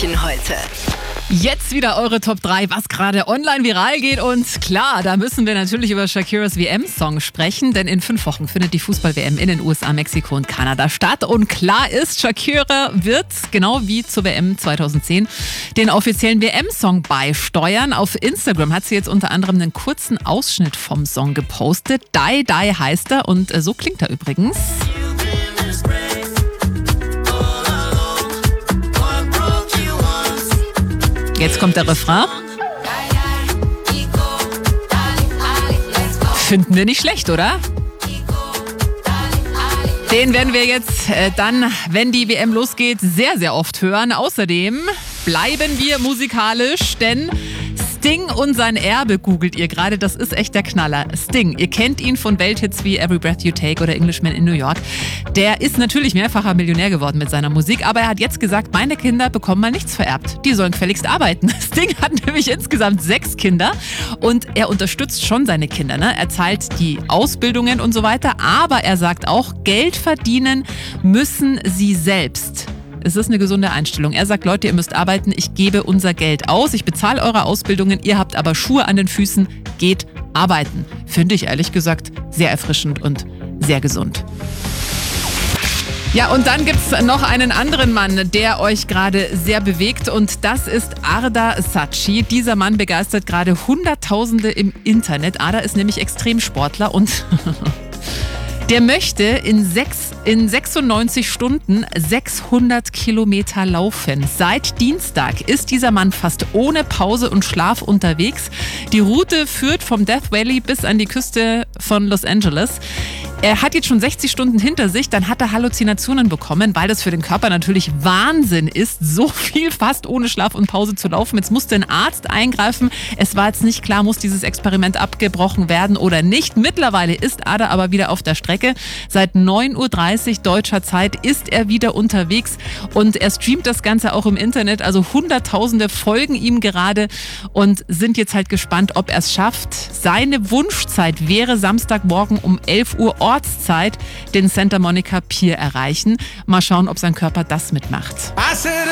München heute. Jetzt wieder eure Top 3, was gerade online viral geht. Und klar, da müssen wir natürlich über Shakiras WM-Song sprechen, denn in 5 Wochen findet die Fußball-WM in den USA, Mexiko und Kanada statt. Und klar ist, Shakira wird, genau wie zur WM 2010, den offiziellen WM-Song beisteuern. Auf Instagram hat sie jetzt unter anderem einen kurzen Ausschnitt vom Song gepostet. Die Die heißt er und so klingt er übrigens. Jetzt kommt der Refrain. Finden wir nicht schlecht, oder? Den werden wir jetzt dann, wenn die WM losgeht, sehr, sehr oft hören. Außerdem bleiben wir musikalisch, denn Sting und sein Erbe googelt ihr gerade. Das ist echt der Knaller. Sting, ihr kennt ihn von Welthits wie Every Breath You Take oder Englishman in New York. Der ist natürlich mehrfacher Millionär geworden mit seiner Musik, aber er hat jetzt gesagt, meine Kinder bekommen mal nichts vererbt. Die sollen gefälligst arbeiten. Sting hat nämlich insgesamt 6 Kinder und er unterstützt schon seine Kinder. Ne? Er zahlt die Ausbildungen und so weiter, aber er sagt auch, Geld verdienen müssen sie selbst. Es ist eine gesunde Einstellung. Er sagt, Leute, ihr müsst arbeiten, ich gebe unser Geld aus, ich bezahle eure Ausbildungen, ihr habt aber Schuhe an den Füßen, geht arbeiten. Finde ich ehrlich gesagt sehr erfrischend und sehr gesund. Ja, und dann gibt's noch einen anderen Mann, der euch gerade sehr bewegt und das ist Arda Saatchi. Dieser Mann begeistert gerade Hunderttausende im Internet. Arda ist nämlich Extremsportler und der möchte in 96 Stunden 600 Kilometer laufen. Seit Dienstag ist dieser Mann fast ohne Pause und Schlaf unterwegs. Die Route führt vom Death Valley bis an die Küste von Los Angeles. Er hat jetzt schon 60 Stunden hinter sich, dann hat er Halluzinationen bekommen, weil das für den Körper natürlich Wahnsinn ist, so viel fast ohne Schlaf und Pause zu laufen. Jetzt musste ein Arzt eingreifen. Es war jetzt nicht klar, muss dieses Experiment abgebrochen werden oder nicht. Mittlerweile ist Arda aber wieder auf der Strecke. Seit 9:30 Uhr deutscher Zeit ist er wieder unterwegs und er streamt das Ganze auch im Internet. Also Hunderttausende folgen ihm gerade und sind jetzt halt gespannt, ob er es schafft. Seine Wunschzeit wäre Samstagmorgen um 11 Uhr Ortszeit den Santa Monica Pier erreichen. Mal schauen, ob sein Körper das mitmacht.